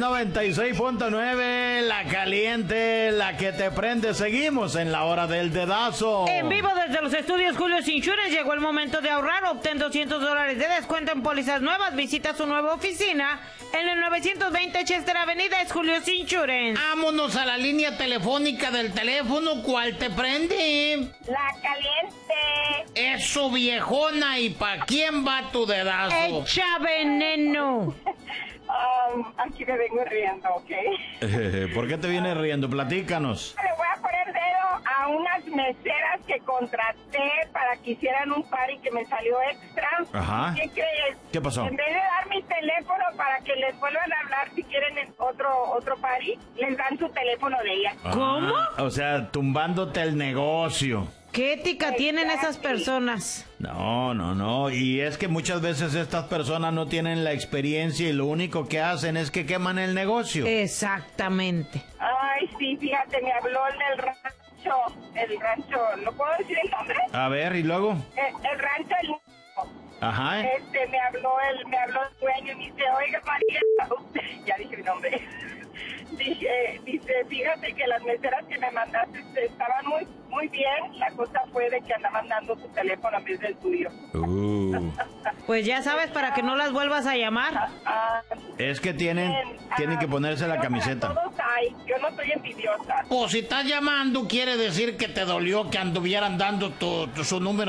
96.9, la caliente, la que te prende. Seguimos en la hora del dedazo. En vivo desde los estudios Julio's Insurance, llegó el momento de ahorrar. Obtén $200 de descuento en pólizas nuevas. Visita su nueva oficina en el 920 Chester Avenida, es Julio's Insurance. Vámonos a la línea telefónica del teléfono. ¿Cuál te prende? La caliente. Eso, viejona. ¿Y pa' quién va tu dedazo? ¡Echa veneno! Aquí me vengo riendo, ¿ok? ¿Por qué te vienes riendo? Platícanos. Le voy a poner dedo a unas meseras que contraté para que hicieran un party que me salió extra. Ajá. ¿Qué crees? ¿Qué pasó? En vez de dar mi teléfono para que les vuelvan a hablar si quieren otro party, les dan su teléfono de ella. ¿Cómo? O sea, tumbándote el negocio. ¿Qué ética tienen esas personas? No. Y es que muchas veces estas personas no tienen la experiencia y lo único que hacen es que queman el negocio. Exactamente. Ay, sí, fíjate, me habló el rancho, ¿no puedo decir el nombre? A ver, ¿y luego? El rancho del... Ajá. Me habló el dueño y me dice, oiga, María, ya dije mi nombre. Dice, fíjate que las meseras que me mandaste estaban muy bien. La cosa fue de que andaban dando tu teléfono en vez del tuyo. Pues ya sabes, para que no las vuelvas a llamar. Es que tienen que ponerse la camiseta. Todos hay, yo no soy envidiosa. Pues si estás llamando, quiere decir que te dolió que anduvieran dando su número